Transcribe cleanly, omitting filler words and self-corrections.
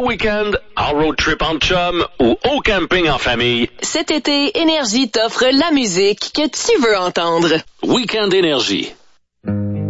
week-end, en road trip en chum ou au camping en famille. Cet été, Énergie t'offre la musique que tu veux entendre. Week-end Énergie.